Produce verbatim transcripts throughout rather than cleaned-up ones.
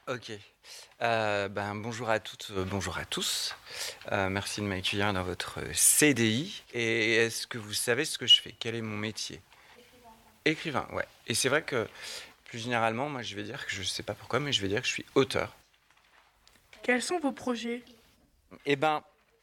Ok. Euh, ben, bonjour à toutes, euh, bonjour à tous. Euh, merci de m'accueillir dans votre C D I. Et est-ce que vous savez ce que je fais? Quel est mon métier? Écrivain, ouais. Et c'est vrai que plus généralement, moi je vais dire que je sais pas pourquoi, mais je vais dire que je suis auteur. Quels sont vos projets? Et ben,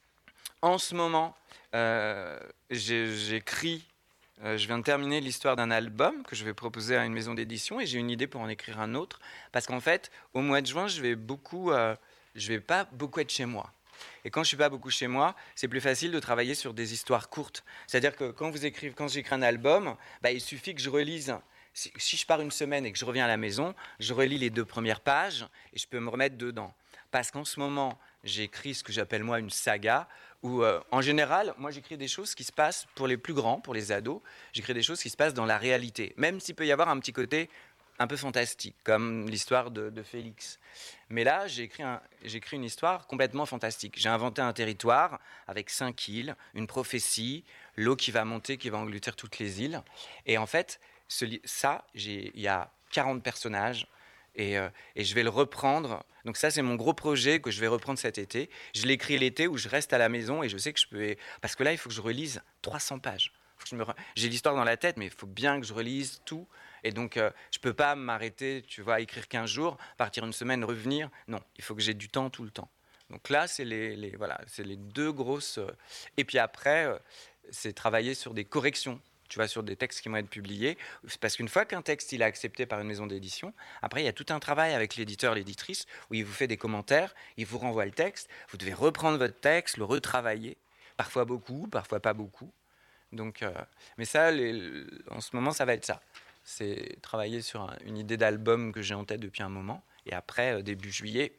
en ce moment, euh, j'ai- j'écris. Euh, je viens de terminer l'histoire d'un album que je vais proposer à une maison d'édition et j'ai une idée pour en écrire un autre. Parce qu'en fait, au mois de juin, je vais beaucoup, euh, je vais pas beaucoup être chez moi. Et quand je suis pas beaucoup chez moi, c'est plus facile de travailler sur des histoires courtes. C'est-à-dire que quand vous écrivez, quand j'écris un album, bah, il suffit que je relise. Si, si je pars une semaine et que je reviens à la maison, je relis les deux premières pages et je peux me remettre dedans. Parce qu'en ce moment, j'écris ce que j'appelle moi une saga, où euh, en général, moi j'écris des choses qui se passent pour les plus grands, pour les ados, j'écris des choses qui se passent dans la réalité, même s'il peut y avoir un petit côté un peu fantastique, comme l'histoire de, de Félix. Mais là, j'ai écrit, un, j'ai écrit une histoire complètement fantastique. J'ai inventé un territoire avec cinq îles, une prophétie, l'eau qui va monter, qui va engloutir toutes les îles. Et en fait, ce, ça, il y a quarante personnages, et, euh, et je vais le reprendre. Donc ça, c'est mon gros projet que je vais reprendre cet été. Je l'écris l'été où je reste à la maison et je sais que je peux... Parce que là, il faut que je relise trois cents pages. Faut que je me... J'ai l'histoire dans la tête, mais il faut bien que je relise tout. Et donc, euh, je peux pas m'arrêter, tu vois, à écrire quinze jours, partir une semaine, revenir. Non, il faut que j'ai du temps tout le temps. Donc là, c'est les, les, voilà, c'est les deux grosses... euh, Et puis après, euh, c'est travailler sur des corrections, tu vois, sur des textes qui vont être publiés. Parce qu'une fois qu'un texte il est accepté par une maison d'édition, après il y a tout un travail avec l'éditeur, l'éditrice, où il vous fait des commentaires, il vous renvoie le texte, vous devez reprendre votre texte, le retravailler, parfois beaucoup, parfois pas beaucoup. Donc, euh, mais ça, les, en ce moment, ça va être ça. C'est travailler sur un, une idée d'album que j'ai en tête depuis un moment, et après, euh, début juillet,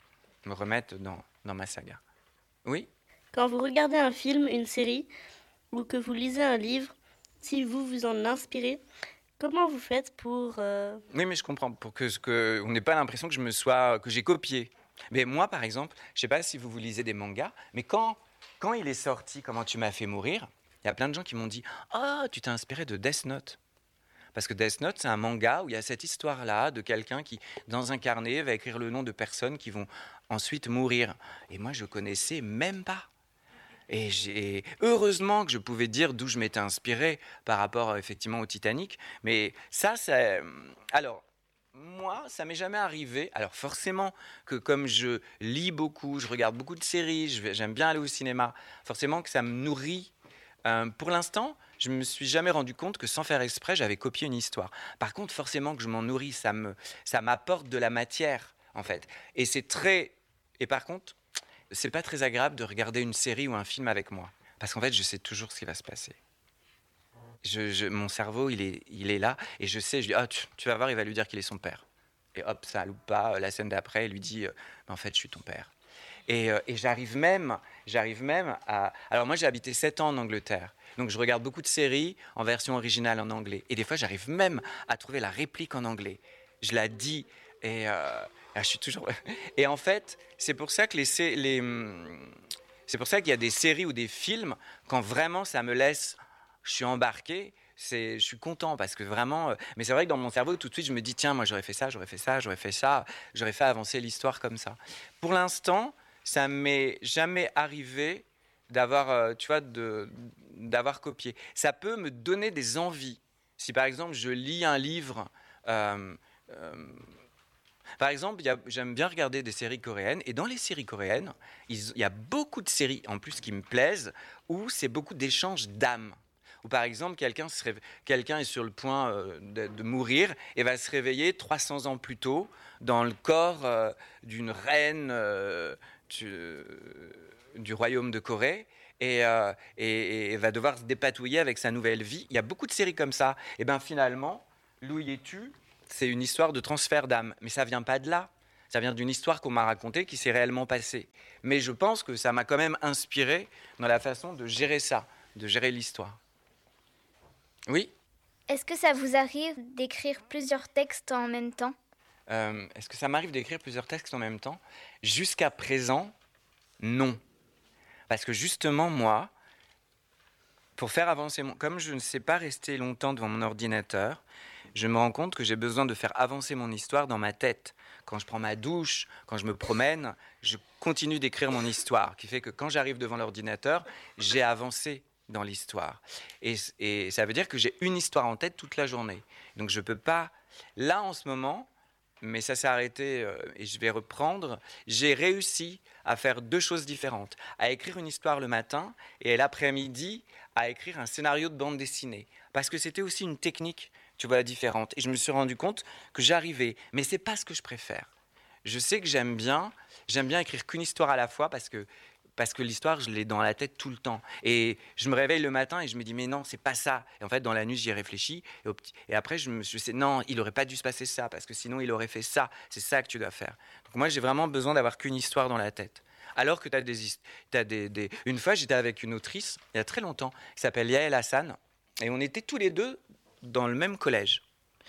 me remettre dans, dans ma saga. Oui. Quand vous regardez un film, une série, ou que vous lisez un livre, si vous vous en inspirez, comment vous faites pour... euh, Oui, mais je comprends. Pour que, que on n'ait pas l'impression que je me sois, que j'ai copié. Mais moi, par exemple, je sais pas si vous vous lisez des mangas, mais quand, quand il est sorti, Comment tu m'as fait mourir, il y a plein de gens qui m'ont dit, ah, oh, tu t'es inspiré de Death Note. Parce que Death Note, c'est un manga où il y a cette histoire-là de quelqu'un qui, dans un carnet, va écrire le nom de personnes qui vont ensuite mourir. Et moi, je connaissais même pas. Et j'ai heureusement que je pouvais dire d'où je m'étais inspiré par rapport effectivement au Titanic. Mais ça, c'est alors moi, ça m'est jamais arrivé. Alors forcément que comme je lis beaucoup, je regarde beaucoup de séries, je vais- j'aime bien aller au cinéma. Forcément que ça me nourrit. Euh, pour l'instant, je me suis jamais rendu compte que sans faire exprès, j'avais copié une histoire. Par contre, forcément que je m'en nourris, ça me, ça m'apporte de la matière en fait. Et c'est très. Et par contre, c'est pas très agréable de regarder une série ou un film avec moi. Parce qu'en fait, je sais toujours ce qui va se passer. Je, je, mon cerveau, il est, il est là, et je sais, je dis, ah, tu, tu vas voir, il va lui dire qu'il est son père. Et hop, ça loupe pas. La scène d'après, il lui dit, euh, en fait, je suis ton père. Et, euh, et j'arrive même, j'arrive même à... Alors moi, j'ai habité sept ans en Angleterre. Donc je regarde beaucoup de séries en version originale en anglais. Et des fois, j'arrive même à trouver la réplique en anglais. Je la dis, et euh, ah, je suis toujours... Et en fait, c'est pour ça que les... les c'est pour ça qu'il y a des séries ou des films, quand vraiment ça me laisse... Je suis embarqué, c'est, je suis content parce que vraiment... Mais c'est vrai que dans mon cerveau, tout de suite, je me dis, tiens, moi, j'aurais fait ça, j'aurais fait ça, j'aurais fait ça, j'aurais fait avancer l'histoire comme ça. Pour l'instant, ça m'est jamais arrivé d'avoir, euh, tu vois, de, d'avoir copié. Ça peut me donner des envies. Si par exemple je lis un livre, euh, euh, par exemple, y a, j'aime bien regarder des séries coréennes, et dans les séries coréennes, il y a beaucoup de séries en plus qui me plaisent où c'est beaucoup d'échanges d'âmes. Ou par exemple, quelqu'un, se réve... quelqu'un est sur le point euh, de, de mourir et va se réveiller trois cents ans plus tôt dans le corps euh, d'une reine euh, du, euh, du royaume de Corée et, euh, et, et va devoir se dépatouiller avec sa nouvelle vie. Il y a beaucoup de séries comme ça. Et bien finalement, Louis et tu, c'est une histoire de transfert d'âme. Mais ça vient pas de là. Ça vient d'une histoire qu'on m'a racontée qui s'est réellement passée. Mais je pense que ça m'a quand même inspiré dans la façon de gérer ça, de gérer l'histoire. Oui. Est-ce que ça vous arrive d'écrire plusieurs textes en même temps? Euh, est-ce que ça m'arrive d'écrire plusieurs textes en même temps? Jusqu'à présent, non. Parce que justement, moi, pour faire avancer mon... Comme je ne sais pas rester longtemps devant mon ordinateur, je me rends compte que j'ai besoin de faire avancer mon histoire dans ma tête. Quand je prends ma douche, quand je me promène, je continue d'écrire mon histoire, qui fait que quand j'arrive devant l'ordinateur, j'ai avancé dans l'histoire. Et, et ça veut dire que j'ai une histoire en tête toute la journée. Donc je ne peux pas... Là, en ce moment, mais ça s'est arrêté euh, et je vais reprendre, j'ai réussi à faire deux choses différentes. À écrire une histoire le matin et l'après-midi, à écrire un scénario de bande dessinée. Parce que c'était aussi une technique, tu vois, différente. Et je me suis rendu compte que j'arrivais. Mais ce n'est pas ce que je préfère. Je sais que j'aime bien, j'aime bien écrire qu'une histoire à la fois parce que, parce que l'histoire, je l'ai dans la tête tout le temps. Et je me réveille le matin et je me dis, mais non, c'est pas ça. Et en fait, dans la nuit, j'y réfléchis. Et, au petit... et après, je me suis dit, non, il n'aurait pas dû se passer ça parce que sinon, il aurait fait ça. C'est ça que tu dois faire. Donc moi, j'ai vraiment besoin d'avoir qu'une histoire dans la tête. Alors que tu as des, t'as des, des... Une fois, j'étais avec une autrice, il y a très longtemps, qui s'appelle Yael Hassan. Et on était tous les deux dans le même collège.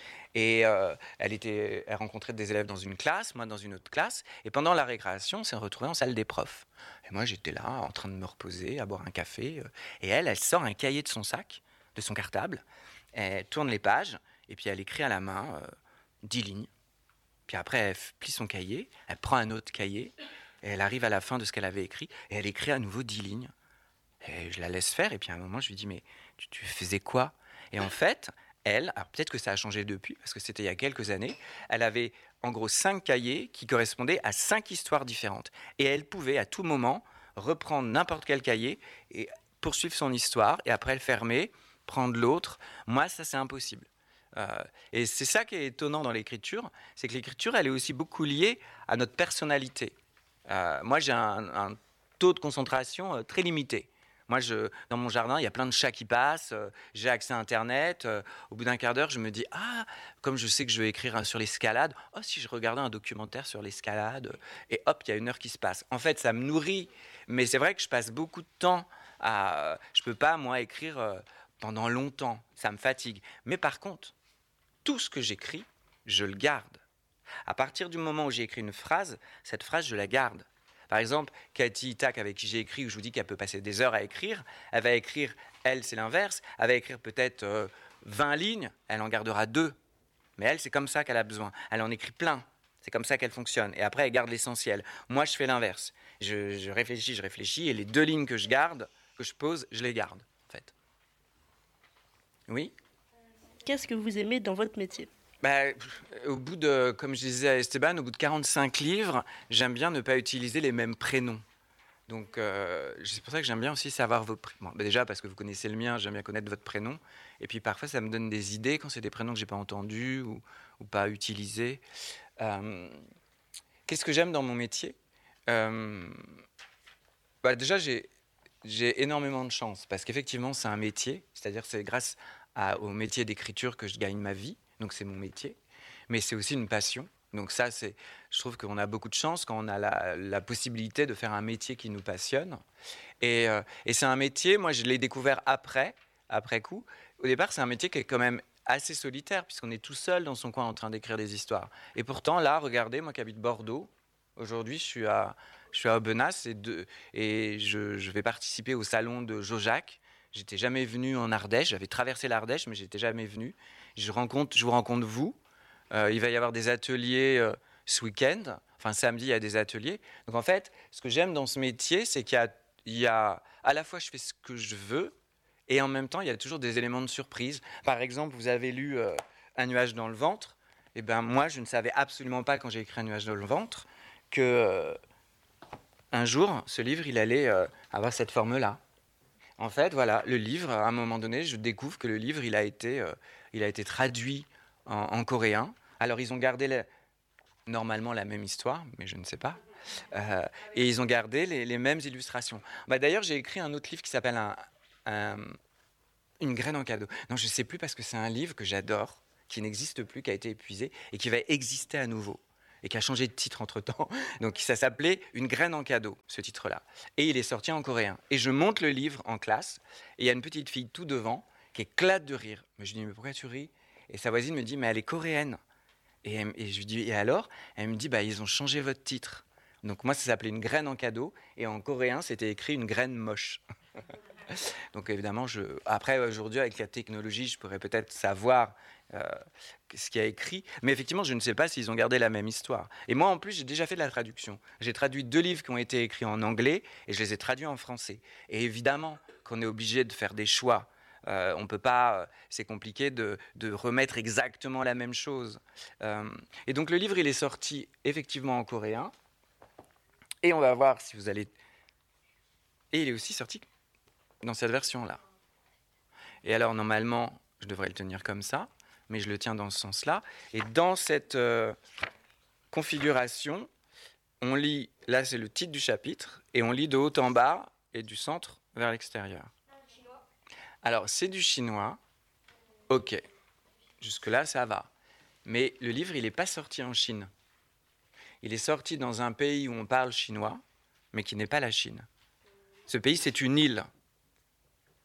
Et euh, elle, était, elle rencontrait des élèves dans une classe, moi dans une autre classe. Et pendant la récréation, on s'est retrouvés en salle des profs. Et moi, j'étais là, en train de me reposer, à boire un café. Et elle, elle sort un cahier de son sac, de son cartable. Elle tourne les pages, et puis elle écrit à la main euh, dix lignes. Puis après, elle plie son cahier, elle prend un autre cahier, et elle arrive à la fin de ce qu'elle avait écrit, et elle écrit à nouveau dix lignes. Et je la laisse faire, et puis à un moment, je lui dis, mais tu, tu faisais quoi ? Et en fait... Elle, alors peut-être que ça a changé depuis, parce que c'était il y a quelques années, elle avait en gros cinq cahiers qui correspondaient à cinq histoires différentes. Et elle pouvait à tout moment reprendre n'importe quel cahier et poursuivre son histoire, et après le fermer, prendre l'autre. Moi, ça, c'est impossible. Euh, et c'est ça qui est étonnant dans l'écriture, c'est que l'écriture, elle est aussi beaucoup liée à notre personnalité. Euh, moi, j'ai un, un taux de concentration euh, très limité. Moi, je, dans mon jardin, il y a plein de chats qui passent, euh, j'ai accès à Internet. Euh, au bout d'un quart d'heure, je me dis, ah, comme je sais que je vais écrire sur l'escalade, oh, si je regardais un documentaire sur l'escalade, et hop, il y a une heure qui se passe. En fait, ça me nourrit, mais c'est vrai que je passe beaucoup de temps à... Je ne peux pas, moi, écrire euh, pendant longtemps, ça me fatigue. Mais par contre, tout ce que j'écris, je le garde. À partir du moment où j'ai écrit une phrase, cette phrase, je la garde. Par exemple, Cathy Tack, avec qui j'ai écrit, où je vous dis qu'elle peut passer des heures à écrire, elle va écrire, elle, c'est l'inverse, elle va écrire peut-être euh, vingt lignes, elle en gardera deux. Mais elle, c'est comme ça qu'elle a besoin. Elle en écrit plein. C'est comme ça qu'elle fonctionne. Et après, elle garde l'essentiel. Moi, je fais l'inverse. Je, je réfléchis, je réfléchis, et les deux lignes que je garde, que je pose, je les garde, en fait. Oui ? Qu'est-ce que vous aimez dans votre métier ? Bah, au bout de, comme je disais à Esteban, au bout de quarante-cinq livres, j'aime bien ne pas utiliser les mêmes prénoms. Donc, euh, c'est pour ça que j'aime bien aussi savoir vos prénoms. Bon, bah déjà, parce que vous connaissez le mien, j'aime bien connaître votre prénom. Et puis, parfois, ça me donne des idées quand c'est des prénoms que je n'ai pas entendus ou, ou pas utilisés. Euh, qu'est-ce que j'aime dans mon métier ? euh, bah, Déjà, j'ai, j'ai énormément de chance parce qu'effectivement, c'est un métier. C'est-à-dire c'est grâce à, au métier d'écriture que je gagne ma vie. Donc c'est mon métier, mais c'est aussi une passion. Donc ça, c'est, je trouve qu'on a beaucoup de chance quand on a la, la possibilité de faire un métier qui nous passionne. Et, euh, et c'est un métier, moi je l'ai découvert après, après coup. Au départ, c'est un métier qui est quand même assez solitaire, puisqu'on est tout seul dans son coin en train d'écrire des histoires. Et pourtant, là, regardez, moi qui habite Bordeaux, aujourd'hui je suis à, je suis à Aubenas et, de, et je, je vais participer au salon de Jojac. J'étais jamais venu en Ardèche, j'avais traversé l'Ardèche, mais j'étais jamais venu. Je, rencontre, je vous rencontre vous. Euh, il va y avoir des ateliers euh, ce week-end. Enfin, samedi, il y a des ateliers. Donc, en fait, ce que j'aime dans ce métier, c'est qu'il y a, il y a... À la fois, je fais ce que je veux, et en même temps, il y a toujours des éléments de surprise. Par exemple, vous avez lu euh, Un nuage dans le ventre. Eh bien, moi, je ne savais absolument pas, quand j'ai écrit Un nuage dans le ventre, que euh, un jour, ce livre, il allait euh, avoir cette forme-là. En fait, voilà, le livre, à un moment donné, je découvre que le livre, il a été, euh, il a été traduit en, en coréen. Alors, ils ont gardé les, normalement la même histoire, mais je ne sais pas. Euh, et ils ont gardé les, les mêmes illustrations. Bah, d'ailleurs, j'ai écrit un autre livre qui s'appelle un, un, Une graine en cadeau. Non, je ne sais plus parce que c'est un livre que j'adore, qui n'existe plus, qui a été épuisé et qui va exister à nouveau. Et qui a changé de titre entre-temps. Donc ça s'appelait Une graine en cadeau, ce titre-là. Et il est sorti en coréen. Et je monte le livre en classe, et il y a une petite fille tout devant qui éclate de rire. Mais je lui dis, mais pourquoi tu ris ? Et sa voisine me dit, mais elle est coréenne. Et, elle, et je lui dis, et alors ? Elle me dit, bah, ils ont changé votre titre. Donc moi, ça s'appelait Une graine en cadeau, et en coréen, c'était écrit Une graine moche. Donc évidemment, je... après, aujourd'hui, avec la technologie, je pourrais peut-être savoir euh, ce qu'il y a écrit. Mais effectivement, je ne sais pas s'ils ont gardé la même histoire. Et moi, en plus, j'ai déjà fait de la traduction. J'ai traduit deux livres qui ont été écrits en anglais et je les ai traduits en français. Et évidemment qu'on est obligé de faire des choix. Euh, on peut pas, c'est compliqué de, de remettre exactement la même chose. Euh, et donc le livre, il est sorti effectivement en coréen. Et on va voir si vous allez... Et il est aussi sorti dans cette version-là. Et alors, normalement, je devrais le tenir comme ça, mais je le tiens dans ce sens-là. Et dans cette euh, configuration, on lit, là c'est le titre du chapitre, et on lit de haut en bas et du centre vers l'extérieur. Alors, c'est du chinois. Ok. Jusque-là, ça va. Mais le livre, il n'est pas sorti en Chine. Il est sorti dans un pays où on parle chinois, mais qui n'est pas la Chine. Ce pays, c'est une île. Oui ?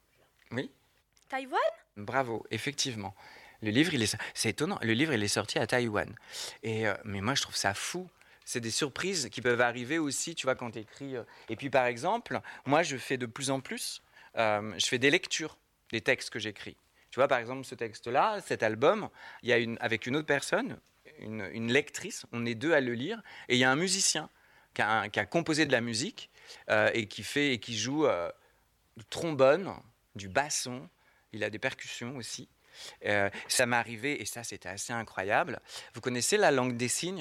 Taïwan ? Bravo, effectivement. Le livre, il est, c'est étonnant. Le livre, il est sorti à Taïwan. Et, euh, mais moi, je trouve ça fou. C'est des surprises qui peuvent arriver aussi, tu vois, quand tu écris. Euh... Et puis, par exemple, moi, je fais de plus en plus, euh, je fais des lectures des textes que j'écris. Tu vois, par exemple, ce texte-là, cet album, il y a une, avec une autre personne, une, une lectrice, on est deux à le lire, et il y a un musicien qui a, qui a composé de la musique euh, et qui fait et qui joue euh, du trombone, du basson. Il a des percussions aussi. Euh, ça m'est arrivé, et ça, c'était assez incroyable. Vous connaissez la langue des signes ?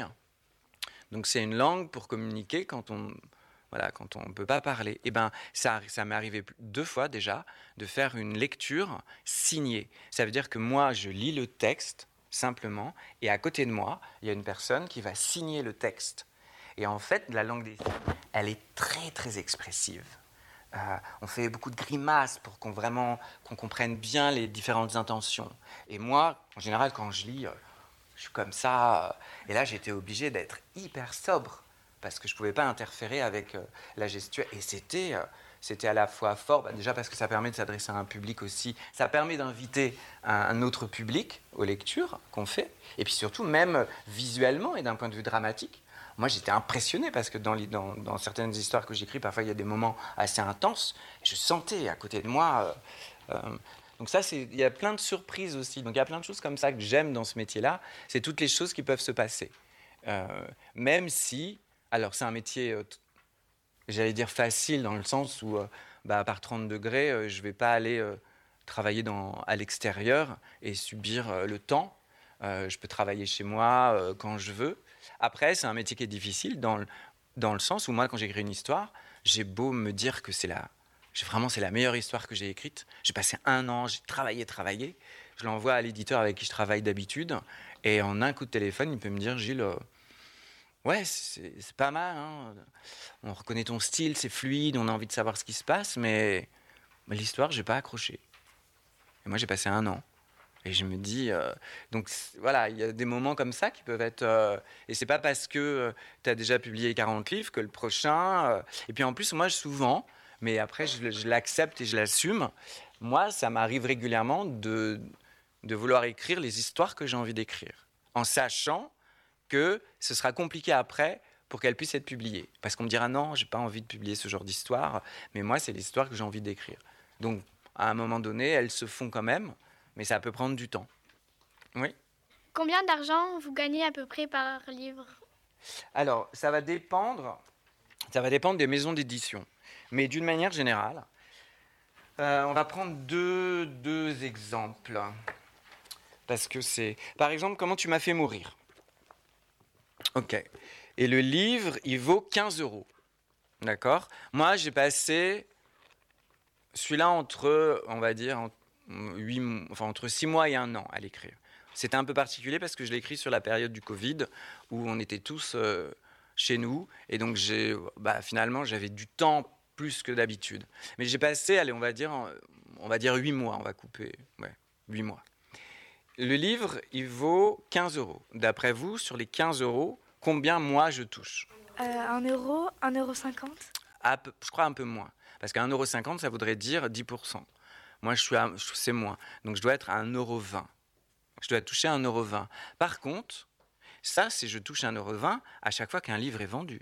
Donc, c'est une langue pour communiquer quand on voilà, quand on ne peut pas parler. Et ben, ça, ça m'est arrivé deux fois déjà de faire une lecture signée. Ça veut dire que moi, je lis le texte simplement, et à côté de moi, il y a une personne qui va signer le texte. Et en fait, la langue des signes, elle est très, très expressive. Euh, on fait beaucoup de grimaces pour qu'on, vraiment, qu'on comprenne bien les différentes intentions. Et moi, en général, quand je lis, euh, je suis comme ça. Euh, et là, j'étais obligé d'être hyper sobre parce que je ne pouvais pas interférer avec euh, la gestuelle. Et c'était, euh, c'était à la fois fort, bah, déjà parce que ça permet de s'adresser à un public aussi. Ça permet d'inviter un, un autre public aux lectures qu'on fait. Et puis surtout, même visuellement et d'un point de vue dramatique. Moi, j'étais impressionné parce que dans, dans, dans certaines histoires que j'écris, parfois, il y a des moments assez intenses. Et je sentais à côté de moi... Euh, euh, donc ça, c'est, il y a plein de surprises aussi. Donc il y a plein de choses comme ça que j'aime dans ce métier-là. C'est toutes les choses qui peuvent se passer. Euh, même si... Alors, c'est un métier, euh, t- j'allais dire facile, dans le sens où, euh, bah, par trente degrés, euh, je ne vais pas aller euh, travailler dans, à l'extérieur et subir euh, le temps. Euh, je peux travailler chez moi euh, quand je veux. Après, c'est un métier qui est difficile dans le, dans le sens où moi, quand j'écris une histoire, j'ai beau me dire que c'est la, j'ai, vraiment, c'est la meilleure histoire que j'ai écrite. J'ai passé un an, j'ai travaillé, travaillé. Je l'envoie à l'éditeur avec qui je travaille d'habitude. Et en un coup de téléphone, il peut me dire, Gilles... Euh, Ouais, c'est, c'est pas mal. Hein. On reconnaît ton style, c'est fluide, on a envie de savoir ce qui se passe, mais, mais l'histoire, j'ai pas accroché. Et moi, j'ai passé un an. Et je me dis, euh, donc voilà, il y a des moments comme ça qui peuvent être. Euh, et c'est pas parce que euh, tu as déjà publié quarante livres que le prochain. Euh, et puis en plus, moi, souvent, mais après, je, je l'accepte et je l'assume. Moi, ça m'arrive régulièrement de, de vouloir écrire les histoires que j'ai envie d'écrire, en sachant que ce sera compliqué après pour qu'elle puisse être publiée. Parce qu'on me dira non, j'ai pas envie de publier ce genre d'histoire, mais moi, c'est l'histoire que j'ai envie d'écrire. Donc, à un moment donné, elles se font quand même, mais ça peut prendre du temps. Oui. Combien d'argent vous gagnez à peu près par livre ? Alors, ça va dépendre, ça va dépendre des maisons d'édition. Mais d'une manière générale, euh, on va prendre deux, deux exemples. Parce que c'est... Par exemple, Comment tu m'as fait mourir. Ok. Et le livre, il vaut quinze euros. D'accord ? Moi, j'ai passé celui-là entre, on va dire, huit, enfin, entre six mois et un an à l'écrire. C'était un peu particulier parce que je l'ai écrit sur la période du Covid, où on était tous euh, chez nous. Et donc, j'ai, bah, finalement, j'avais du temps plus que d'habitude. Mais j'ai passé, allez, on va dire, on va dire huit mois. On va couper, ouais, huit mois. Le livre, il vaut quinze euros. D'après vous, sur les quinze euros, combien moi je touche ? Euh, un euro, un euro cinquante. À peu, je crois un peu moins. Parce qu'un euro cinquante, ça voudrait dire dix pour cent. Moi, je suis à, c'est moins. Donc, je dois être à un euro vingt. Je dois toucher un euro vingt. Par contre, ça, c'est je touche un euro vingt à chaque fois qu'un livre est vendu.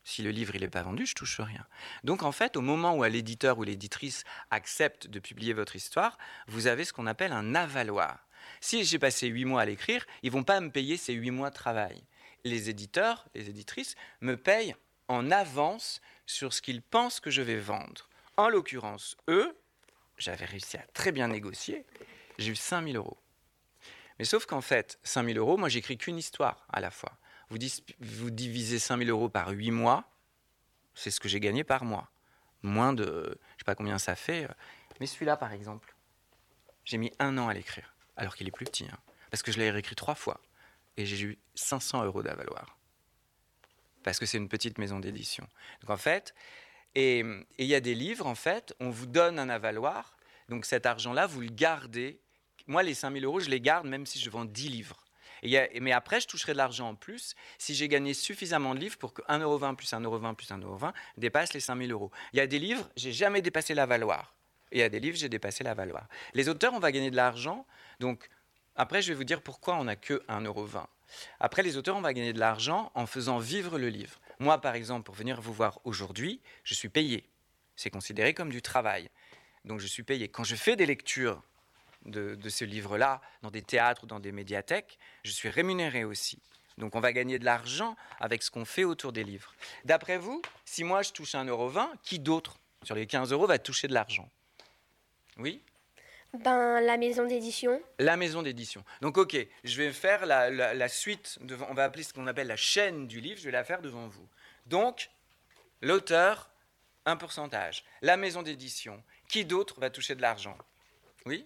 Si le livre n'est pas vendu, je ne touche rien. Donc en fait, au moment où l'éditeur ou l'éditrice accepte de publier votre histoire, vous avez ce qu'on appelle un avaloir. Si j'ai passé huit mois à l'écrire, ils ne vont pas me payer ces huit mois de travail. Les éditeurs, les éditrices me payent en avance sur ce qu'ils pensent que je vais vendre. En l'occurrence, eux, j'avais réussi à très bien négocier, j'ai eu cinq mille euros. Mais sauf qu'en fait, cinq mille euros, moi j'écris qu'une histoire à la fois. Vous, dis, vous divisez cinq mille euros par huit mois, c'est ce que j'ai gagné par mois. Moins de, je ne sais pas combien ça fait. Mais celui-là, par exemple, j'ai mis un an à l'écrire, alors qu'il est plus petit. Hein, parce que je l'ai réécrit trois fois. Et j'ai eu cinq cents euros d'avaloir. Parce que c'est une petite maison d'édition. Donc en fait, et il y a des livres, en fait, on vous donne un avaloir. Donc cet argent-là, vous le gardez. Moi, les cinq mille euros, je les garde même si je vends dix livres. Et y a, mais après, je toucherai de l'argent en plus si j'ai gagné suffisamment de livres pour que un euro vingt plus un euro vingt plus un euro vingt dépasse les cinq mille euros. Il y a des livres, j'ai jamais dépassé l'avaloir. Et il y a des livres, j'ai dépassé l'avaloir. Les auteurs, on va gagner de l'argent. Donc, après, je vais vous dire pourquoi on n'a que un euro vingt. Après, les auteurs, on va gagner de l'argent en faisant vivre le livre. Moi, par exemple, pour venir vous voir aujourd'hui, je suis payé. C'est considéré comme du travail. Donc, je suis payé. Quand je fais des lectures De, de ce livre-là, dans des théâtres ou dans des médiathèques, je suis rémunéré aussi. Donc on va gagner de l'argent avec ce qu'on fait autour des livres. D'après vous, si moi je touche un euro vingt, qui d'autre, sur les quinze euros, va toucher de l'argent? Oui? Ben, la maison d'édition. La maison d'édition. Donc ok, je vais faire la, la, la suite, devant, on va appeler ce qu'on appelle la chaîne du livre, je vais la faire devant vous. Donc, l'auteur, un pourcentage. La maison d'édition, qui d'autre va toucher de l'argent? Oui?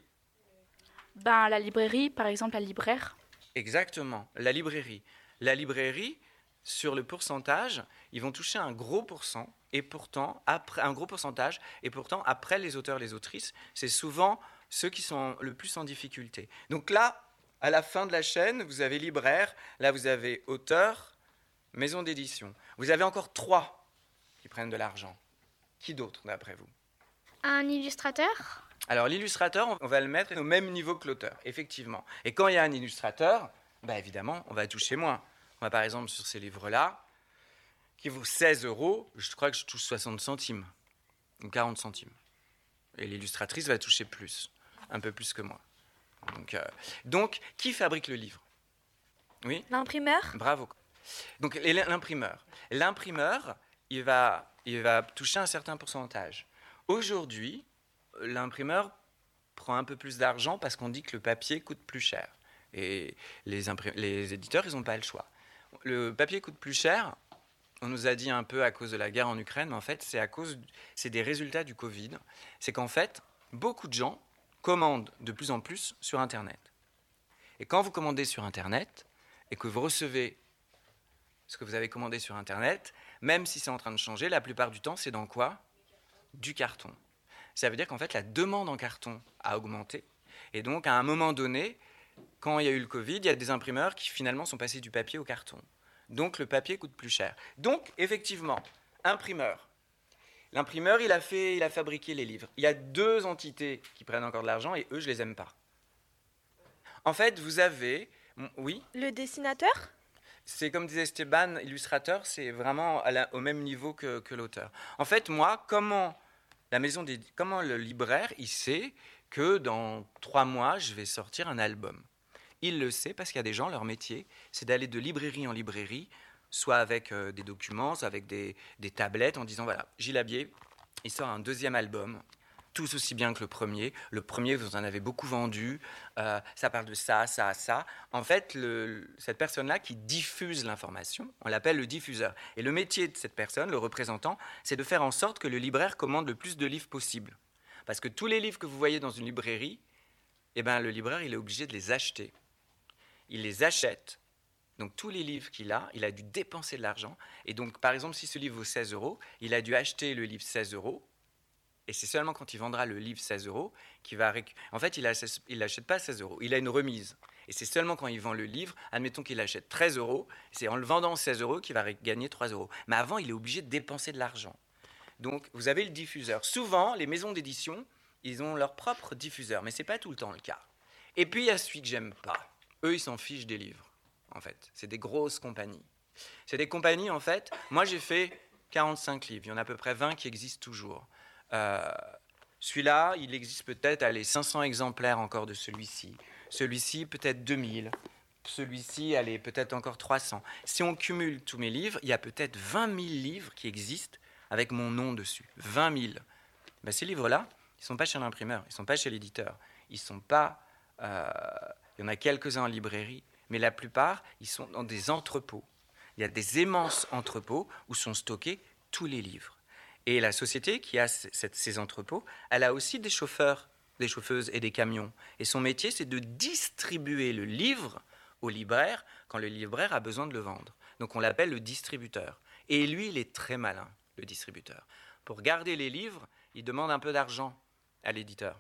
Ben, la librairie, par exemple, la libraire. Exactement, la librairie. La librairie, sur le pourcentage, ils vont toucher un gros pourcent, et pourtant, après, un gros pourcentage, et pourtant, après les auteurs, les autrices, c'est souvent ceux qui sont le plus en difficulté. Donc là, à la fin de la chaîne, vous avez libraire, là vous avez auteur, maison d'édition. Vous avez encore trois qui prennent de l'argent. Qui d'autre, d'après vous? Un illustrateur? Alors l'illustrateur, on va le mettre au même niveau que l'auteur, effectivement. Et quand il y a un illustrateur, bah évidemment, on va toucher moins. Moi, par exemple, sur ces livres-là, qui vaut seize euros, je crois que je touche soixante centimes, ou quarante centimes. Et l'illustratrice va toucher plus, un peu plus que moi. Donc, euh, donc qui fabrique le livre? Oui? L'imprimeur? Bravo. Donc l'imprimeur. L'imprimeur, il va, il va toucher un certain pourcentage. Aujourd'hui, l'imprimeur prend un peu plus d'argent parce qu'on dit que le papier coûte plus cher. Et les, imprim- les éditeurs, ils n'ont pas le choix. Le papier coûte plus cher, on nous a dit un peu à cause de la guerre en Ukraine, mais en fait, c'est à cause, c'est des résultats du Covid. C'est qu'en fait, beaucoup de gens commandent de plus en plus sur Internet. Et quand vous commandez sur Internet et que vous recevez ce que vous avez commandé sur Internet, même si c'est en train de changer, la plupart du temps, c'est dans quoi? Du carton. Ça veut dire qu'en fait, la demande en carton a augmenté. Et donc, à un moment donné, quand il y a eu le Covid, il y a des imprimeurs qui finalement sont passés du papier au carton. Donc, le papier coûte plus cher. Donc, effectivement, imprimeur. L'imprimeur, il a, fait, il a fabriqué les livres. Il y a deux entités qui prennent encore de l'argent et eux, je ne les aime pas. En fait, vous avez... Oui? Le dessinateur? C'est comme disait Esteban, illustrateur, c'est vraiment à la, au même niveau que, que l'auteur. En fait, moi, comment... La maison des, comment le libraire, il sait que dans trois mois, je vais sortir un album. Il le sait parce qu'il y a des gens, leur métier, c'est d'aller de librairie en librairie, soit avec euh, des documents, soit avec des, des tablettes, en disant, voilà, Gilles Labier, il sort un deuxième album, tous aussi bien que le premier. Le premier, vous en avez beaucoup vendu, euh, ça parle de ça, ça, ça. En fait, le, cette personne-là qui diffuse l'information, on l'appelle le diffuseur. Et le métier de cette personne, le représentant, c'est de faire en sorte que le libraire commande le plus de livres possible. Parce que tous les livres que vous voyez dans une librairie, eh ben, le libraire, il est obligé de les acheter. Il les achète. Donc tous les livres qu'il a, il a dû dépenser de l'argent. Et donc, par exemple, si ce livre vaut seize euros, il a dû acheter le livre seize euros. Et c'est seulement quand il vendra le livre seize euros qu'il va... Réc... En fait, il n'achète pas seize euros, il a une remise. Et c'est seulement quand il vend le livre, admettons qu'il achète treize euros, c'est en le vendant seize euros qu'il va gagner trois euros. Mais avant, il est obligé de dépenser de l'argent. Donc, vous avez le diffuseur. Souvent, les maisons d'édition, ils ont leur propre diffuseur, mais ce n'est pas tout le temps le cas. Et puis, il y a celui que j'aime pas. Eux, ils s'en fichent des livres, en fait. C'est des grosses compagnies. C'est des compagnies, en fait... Moi, j'ai fait quarante-cinq livres. Il y en a à peu près vingt qui existent toujours. Euh, celui-là, il existe peut-être allez, cinq cents exemplaires encore de celui-ci. Celui-ci, peut-être deux mille. Celui-ci, allez, peut-être encore trois cents. Si on cumule tous mes livres, il y a peut-être vingt mille livres qui existent avec mon nom dessus. vingt mille. Ben, ces livres-là, ils ne sont pas chez l'imprimeur, ils ne sont pas chez l'éditeur. Ils sont pas... Euh, il y en a quelques-uns en librairie, mais la plupart, ils sont dans des entrepôts. Il y a des immenses entrepôts où sont stockés tous les livres. Et la société qui a ces entrepôts, elle a aussi des chauffeurs, des chauffeuses et des camions. Et son métier, c'est de distribuer le livre au libraire quand le libraire a besoin de le vendre. Donc on l'appelle le distributeur. Et lui, il est très malin, le distributeur. Pour garder les livres, il demande un peu d'argent à l'éditeur.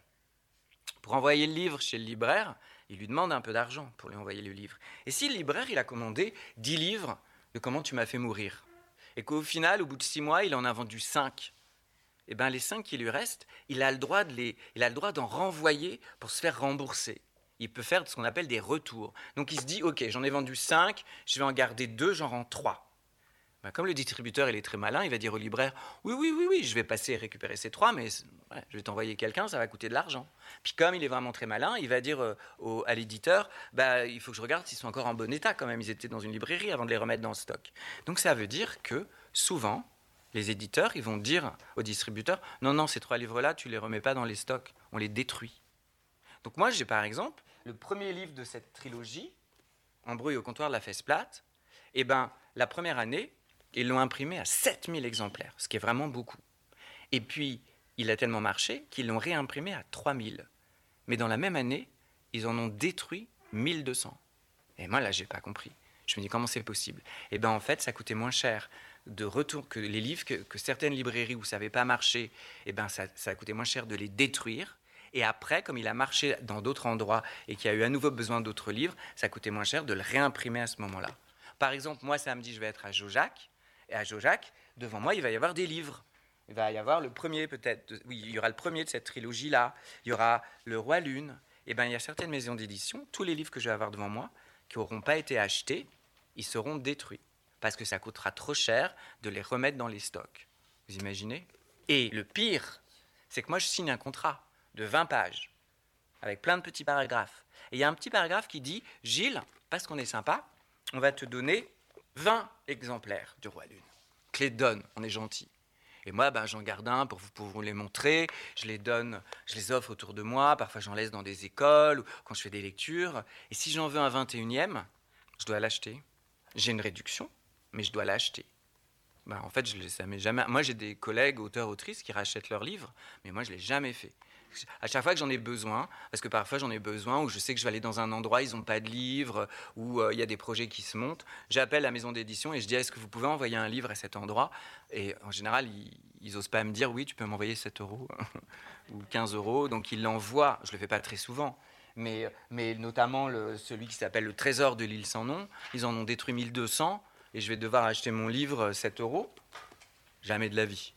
Pour envoyer le livre chez le libraire, il lui demande un peu d'argent pour lui envoyer le livre. Et si le libraire, il a commandé dix livres de Comment tu m'as fait mourir, et qu'au final, au bout de six mois, il en a vendu cinq, et bien les cinq qui lui restent, il a le droit de les, il a le droit d'en renvoyer pour se faire rembourser. Il peut faire ce qu'on appelle des retours. Donc il se dit, ok, j'en ai vendu cinq, je vais en garder deux, j'en rends trois. Ben, comme le distributeur il est très malin, il va dire au libraire, oui, oui, oui, oui, je vais passer et récupérer ces trois, mais ouais, je vais t'envoyer quelqu'un, ça va coûter de l'argent. Puis comme il est vraiment très malin, il va dire euh, au, à l'éditeur, bah, il faut que je regarde s'ils sont encore en bon état quand même, ils étaient dans une librairie avant de les remettre dans le stock. Donc ça veut dire que souvent, les éditeurs, ils vont dire au distributeur, non, non, ces trois livres-là, tu ne les remets pas dans les stocks, on les détruit. Donc moi, j'ai par exemple, le premier livre de cette trilogie, Embrouille au comptoir de la Fesse Plate, et ben, la première année, ils l'ont imprimé à sept mille exemplaires, ce qui est vraiment beaucoup. Et puis, il a tellement marché qu'ils l'ont réimprimé à trois mille. Mais dans la même année, ils en ont détruit mille deux cents. Et moi, là, je n'ai pas compris. Je me dis, comment c'est possible ? Et bien, en fait, ça coûtait moins cher de retour que les livres, que, que certaines librairies où ça n'avait pas marché, et ben, ça, ça a coûté moins cher de les détruire. Et après, comme il a marché dans d'autres endroits et qu'il y a eu à nouveau besoin d'autres livres, ça coûtait moins cher de le réimprimer à ce moment-là. Par exemple, moi, samedi, je vais être à Jaujac. Et à Jaujac, devant moi, il va y avoir des livres. Il va y avoir le premier, peut-être. De, oui, il y aura le premier de cette trilogie-là. Il y aura Le Roi Lune. Et bien, il y a certaines maisons d'édition, tous les livres que je vais avoir devant moi, qui n'auront pas été achetés, ils seront détruits. Parce que ça coûtera trop cher de les remettre dans les stocks. Vous imaginez ? Et le pire, c'est que moi, je signe un contrat de vingt pages, avec plein de petits paragraphes. Et il y a un petit paragraphe qui dit, Gilles, parce qu'on est sympa, on va te donner vingt exemplaires du Roi Lune. Je les donne, on est gentil. Et moi, ben, j'en garde un pour vous, pour vous les montrer. Je les donne, je les offre autour de moi. Parfois, j'en laisse dans des écoles ou quand je fais des lectures. Et si j'en veux un vingt et unième, je dois l'acheter. J'ai une réduction, mais je dois l'acheter. Ben, en fait, je les, ça m'est jamais... Moi, j'ai des collègues auteurs, autrices qui rachètent leurs livres, mais moi, je ne l'ai jamais fait. À chaque fois que j'en ai besoin, parce que parfois j'en ai besoin, où je sais que je vais aller dans un endroit, ils n'ont pas de livre, où euh, il y a des projets qui se montent, j'appelle la maison d'édition et je dis, est-ce que vous pouvez envoyer un livre à cet endroit ? Et en général, ils n'osent pas me dire, oui, tu peux m'envoyer sept euros ou quinze euros, donc ils l'envoient. Je ne le fais pas très souvent, mais, mais notamment le, celui qui s'appelle Le Trésor de l'île sans nom, ils en ont détruit mille deux cents et je vais devoir acheter mon livre sept euros. Jamais de la vie.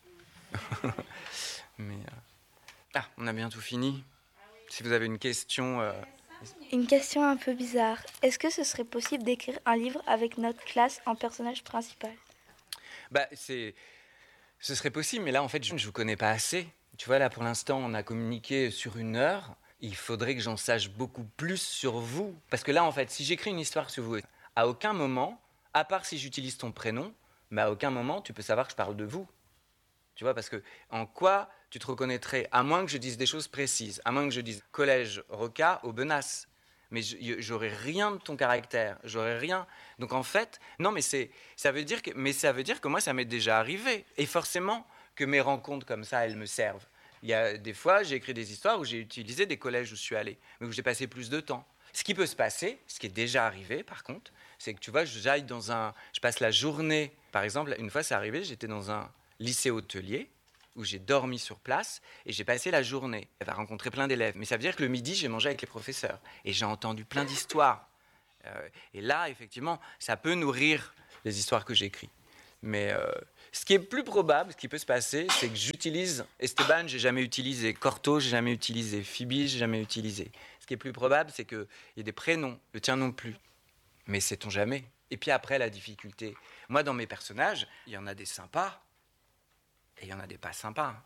mais... Euh... Ah, on a bientôt fini. Si vous avez une question... Euh... Une question un peu bizarre. Est-ce que ce serait possible d'écrire un livre avec notre classe en personnage principal ? Bah, c'est... Ce serait possible, mais là, en fait, je ne vous connais pas assez. Tu vois, là, pour l'instant, on a communiqué sur une heure. Il faudrait que j'en sache beaucoup plus sur vous. Parce que là, en fait, si j'écris une histoire sur vous, à aucun moment, à part si j'utilise ton prénom, mais à aucun moment, tu peux savoir que je parle de vous. Tu vois, parce que en quoi tu te reconnaîtrais, à moins que je dise des choses précises, à moins que je dise collège Roca Aubenas, mais j'aurais rien de ton caractère, j'aurais rien. Donc en fait, non, mais c'est, ça veut dire que, mais ça veut dire que moi, ça m'est déjà arrivé, et forcément que mes rencontres comme ça, elles me servent. Il y a des fois, j'ai écrit des histoires où j'ai utilisé des collèges où je suis allé, mais où j'ai passé plus de temps. Ce qui peut se passer, ce qui est déjà arrivé, par contre, c'est que tu vois, j'aille dans un, je passe la journée, par exemple, une fois, c'est arrivé, j'étais dans un lycée hôtelier, où j'ai dormi sur place et j'ai passé la journée. Elle va rencontrer plein d'élèves. Mais ça veut dire que le midi, j'ai mangé avec les professeurs. Et j'ai entendu plein d'histoires. Euh, et là, effectivement, ça peut nourrir les histoires que j'écris. Mais euh, ce qui est plus probable, ce qui peut se passer, c'est que j'utilise Esteban, j'ai jamais utilisé. Corto, j'ai jamais utilisé. Phoebe, j'ai jamais utilisé. Ce qui est plus probable, c'est qu'il y ait des prénoms. Le tien non plus. Mais sait-on jamais. Et puis après, la difficulté. Moi, dans mes personnages, il y en a des sympas. Et il y en a des pas sympas.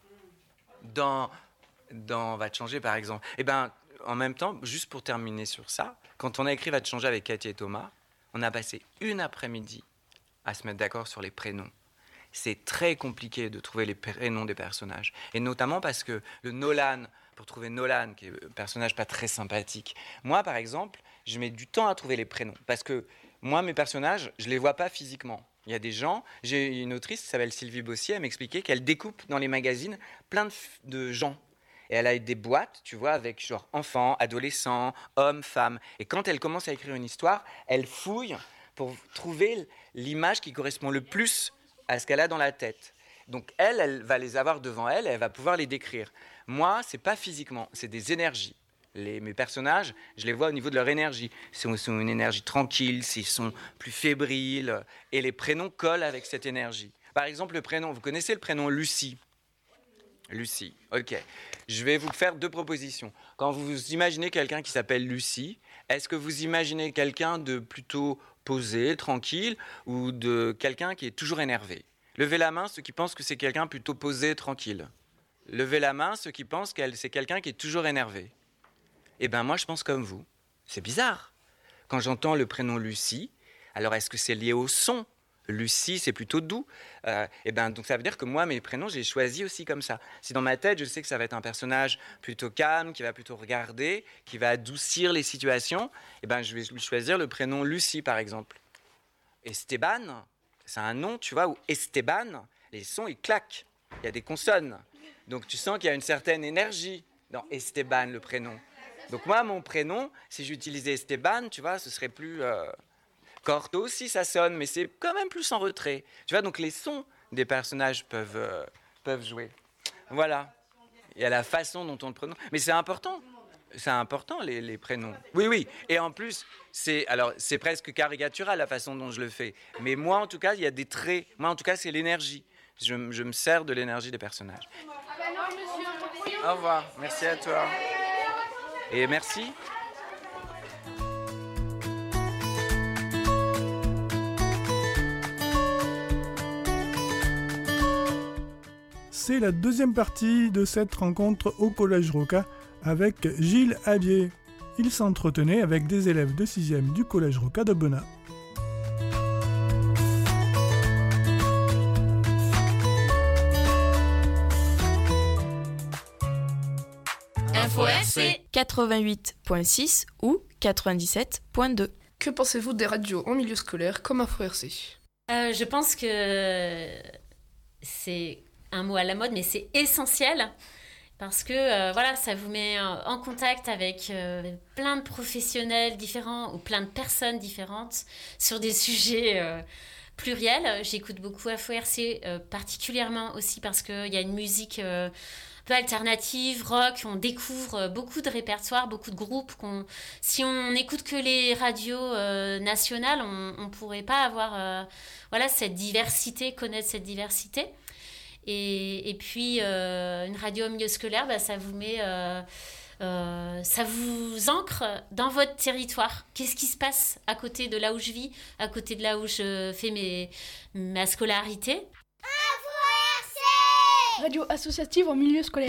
Dans, dans Va te changer, par exemple. Eh bien, en même temps, juste pour terminer sur ça, quand on a écrit Va te changer avec Cathy et Thomas, on a passé une après-midi à se mettre d'accord sur les prénoms. C'est très compliqué de trouver les prénoms des personnages. Et notamment parce que le Nolan, pour trouver Nolan, qui est un personnage pas très sympathique, moi, par exemple, je mets du temps à trouver les prénoms. Parce que moi, mes personnages, je les vois pas physiquement. Il y a des gens, j'ai une autrice qui s'appelle Sylvie Bossier, elle m'expliquait qu'elle découpe dans les magazines plein de, de gens. Et elle a des boîtes, tu vois, avec genre enfants, adolescents, hommes, femmes. Et quand elle commence à écrire une histoire, elle fouille pour trouver l'image qui correspond le plus à ce qu'elle a dans la tête. Donc elle, elle va les avoir devant elle et elle va pouvoir les décrire. Moi, c'est pas physiquement, c'est des énergies. Les, mes personnages, je les vois au niveau de leur énergie. Ils sont une énergie tranquille, ils sont plus fébriles, et les prénoms collent avec cette énergie. Par exemple, le prénom, vous connaissez le prénom Lucie ? Lucie, ok. Je vais vous faire deux propositions. Quand vous imaginez quelqu'un qui s'appelle Lucie, est-ce que vous imaginez quelqu'un de plutôt posé, tranquille, ou de quelqu'un qui est toujours énervé ? Levez la main ceux qui pensent que c'est quelqu'un plutôt posé, tranquille. Levez la main ceux qui pensent que c'est quelqu'un qui est toujours énervé. Eh bien, moi, je pense comme vous. C'est bizarre. Quand j'entends le prénom Lucie, alors est-ce que c'est lié au son ? Lucie, c'est plutôt doux. Euh, eh ben, donc ça veut dire que moi, mes prénoms, j'ai choisi aussi comme ça. Si dans ma tête, je sais que ça va être un personnage plutôt calme, qui va plutôt regarder, qui va adoucir les situations, eh ben, je vais lui choisir le prénom Lucie, par exemple. Esteban, c'est un nom, tu vois, où Esteban, les sons, ils claquent. Il y a des consonnes. Donc tu sens qu'il y a une certaine énergie dans Esteban, le prénom. Donc moi, mon prénom, si j'utilisais Esteban, tu vois, ce serait plus... Euh... Corto aussi, ça sonne, mais c'est quand même plus en retrait. Tu vois, donc les sons des personnages peuvent, euh, peuvent jouer. Voilà. Il y a la façon dont on le prononce. Mais c'est important. C'est important, les, les prénoms. Oui, oui. Et en plus, c'est, alors, c'est presque caricatural la façon dont je le fais. Mais moi, en tout cas, il y a des traits. Moi, en tout cas, c'est l'énergie. Je, je me sers de l'énergie des personnages. Au revoir. Merci à toi. Et merci. C'est la deuxième partie de cette rencontre au Collège Rocca avec Gilles Habier. Il s'entretenait avec des élèves de sixième du Collège Rocca de Benat. Info R C quatre-vingt-huit virgule six ou quatre-vingt-dix-sept virgule deux. Que pensez-vous des radios en milieu scolaire comme Info R C ? euh, Je pense que c'est un mot à la mode, mais c'est essentiel parce que euh, voilà, ça vous met en contact avec euh, plein de professionnels différents ou plein de personnes différentes sur des sujets euh, pluriels. J'écoute beaucoup Info R C, euh, particulièrement aussi parce qu'il y a une musique euh, un peu alternative, rock. On découvre beaucoup de répertoires, beaucoup de groupes. Qu'on... Si on n'écoute que les radios euh, nationales, on ne pourrait pas avoir euh, voilà, cette diversité, connaître cette diversité. Et, et puis, euh, une radio au milieu scolaire, bah, ça vous met, euh, euh, ça vous ancre dans votre territoire. Qu'est-ce qui se passe à côté de là où je vis, à côté de là où je fais mes, ma scolarité ? Radio associative en milieu scolaire.